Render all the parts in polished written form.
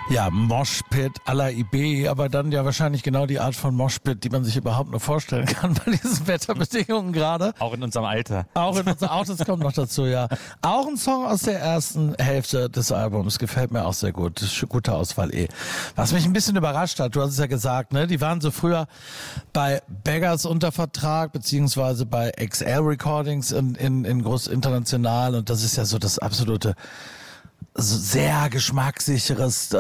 Ja, Moshpit à la IB, aber dann ja wahrscheinlich genau die Art von Moshpit, die man sich überhaupt nur vorstellen kann bei diesen Wetterbedingungen gerade. Auch in unserem Alter. Auch das kommt noch dazu, ja. Auch ein Song aus der ersten Hälfte des Albums, gefällt mir auch sehr gut. Das ist gute Auswahl Was mich ein bisschen überrascht hat, du hast es ja gesagt, ne, die waren so früher bei Beggars unter Vertrag, beziehungsweise bei XL Recordings in groß international, und das ist ja so das absolute sehr geschmackssicheres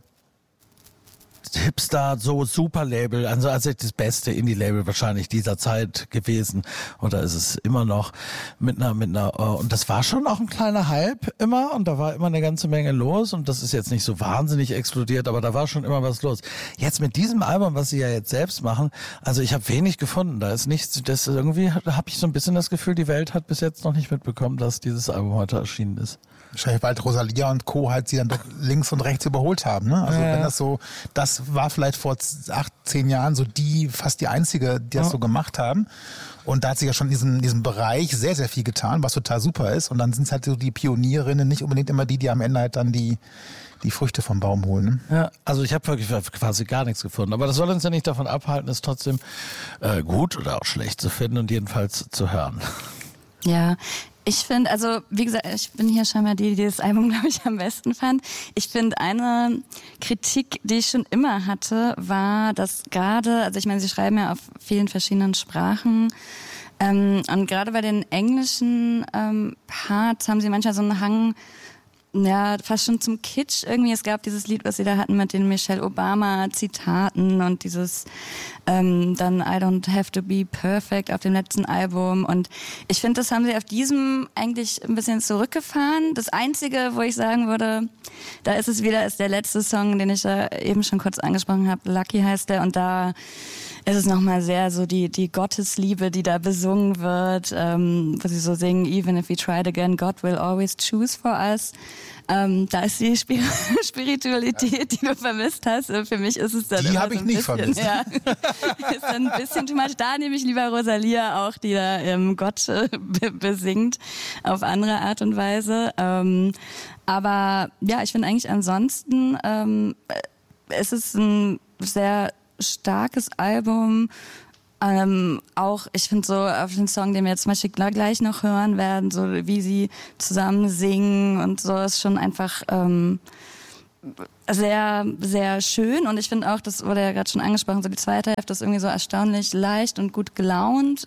Hipster, so Superlabel, also das beste Indie-Label wahrscheinlich dieser Zeit gewesen, oder ist es immer noch mit einer und das war schon auch ein kleiner Hype immer, und da war immer eine ganze Menge los, und das ist jetzt nicht so wahnsinnig explodiert, aber da war schon immer was los. Jetzt mit diesem Album, was sie ja jetzt selbst machen, also ich habe wenig gefunden, da ist nichts, das irgendwie habe ich so ein bisschen das Gefühl, die Welt hat bis jetzt noch nicht mitbekommen, dass dieses Album heute erschienen ist. Wahrscheinlich, weil Rosalia und Co. halt sie dann doch links und rechts überholt haben, ne? Also wenn das so, das war vielleicht vor 8, 10 Jahren so fast die einzige, die das so gemacht haben. Und da hat sich ja schon in diesem Bereich sehr, sehr viel getan, was total super ist. Und dann sind es halt so die Pionierinnen, nicht unbedingt immer die am Ende halt dann die Früchte vom Baum holen. Ne? Ja, also ich habe wirklich quasi gar nichts gefunden. Aber das soll uns ja nicht davon abhalten, es trotzdem gut oder auch schlecht zu finden und jedenfalls zu hören. Ja, ich finde, also wie gesagt, ich bin hier scheinbar die das Album, glaube ich, am besten fand. Ich finde, eine Kritik, die ich schon immer hatte, war, dass gerade, also ich meine, sie schreiben ja auf vielen verschiedenen Sprachen, und gerade bei den englischen Parts haben sie manchmal so einen Hang, ja, fast schon zum Kitsch irgendwie. Es gab dieses Lied, was sie da hatten mit den Michelle Obama-Zitaten und dieses dann I don't have to be perfect auf dem letzten Album. Und ich finde, das haben sie auf diesem eigentlich ein bisschen zurückgefahren. Das Einzige, wo ich sagen würde, da ist es wieder, ist der letzte Song, den ich da eben schon kurz angesprochen habe. Lucky heißt der, und da ist es nochmal sehr so die Gottesliebe, die da besungen wird, wo sie so singen, even if we tried again, God will always choose for us. Da ist die Spiritualität, die du vermisst hast. Für mich ist es dann die habe ich nicht vermisst. Ja, ist dann ein bisschen too much. Da nehme ich lieber Rosalia auch, die da Gott besingt auf andere Art und Weise. Aber ja, ich finde eigentlich ansonsten es ist ein sehr starkes Album. Auch, ich finde so auf den Song, den wir jetzt zum Beispiel gleich noch hören werden, so wie sie zusammen singen und so, ist schon einfach sehr, sehr schön. Und ich finde auch, das wurde ja gerade schon angesprochen, so die zweite Hälfte ist irgendwie so erstaunlich leicht und gut gelaunt.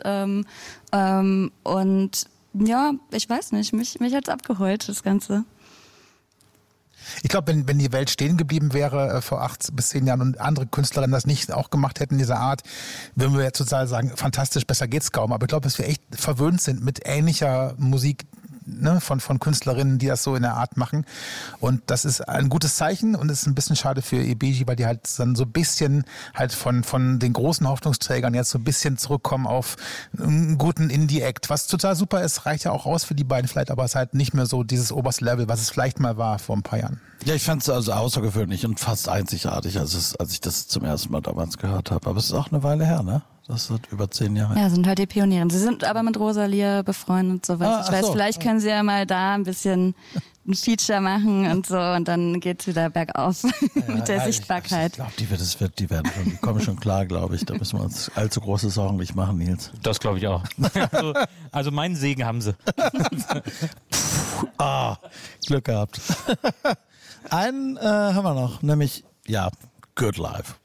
Und ja, ich weiß nicht, mich hat's abgeholt, das Ganze. Ich glaube, wenn die Welt stehen geblieben wäre vor 8 bis 10 Jahren und andere Künstlerinnen das nicht auch gemacht hätten in dieser Art, würden wir jetzt total sagen, fantastisch, besser geht's kaum. Aber ich glaube, dass wir echt verwöhnt sind mit ähnlicher Musik, ne, von Künstlerinnen, die das so in der Art machen. Und das ist ein gutes Zeichen, und es ist ein bisschen schade für EBG, weil die halt dann so ein bisschen halt von den großen Hoffnungsträgern jetzt so ein bisschen zurückkommen auf einen guten Indie-Act. Was total super ist, reicht ja auch aus für die beiden vielleicht, aber es ist halt nicht mehr so dieses oberste Level, was es vielleicht mal war vor ein paar Jahren. Ja, ich fand es also außergewöhnlich und fast einzigartig, als ich das zum ersten Mal damals gehört habe. Aber es ist auch eine Weile her, ne? Das ist über 10 Jahre. Ja, sind halt die Pioniere. Sie sind aber mit Rosalia befreundet, soweit ich weiß. Vielleicht können sie ja mal da ein bisschen ein Feature machen und so, und dann geht's wieder bergauf mit der Sichtbarkeit. Ich glaube, die kommen schon klar, glaube ich. Da müssen wir uns allzu große Sorgen nicht machen, Nils. Das glaube ich auch. Also meinen Segen haben sie. Glück gehabt. Einen haben wir noch, nämlich, ja, Good Life.